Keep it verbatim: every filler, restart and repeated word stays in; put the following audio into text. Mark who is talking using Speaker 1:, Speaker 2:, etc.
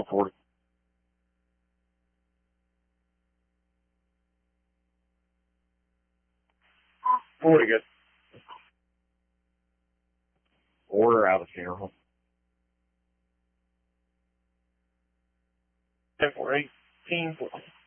Speaker 1: twelve forty. forty good. Order out of funeral. ten four eighteen.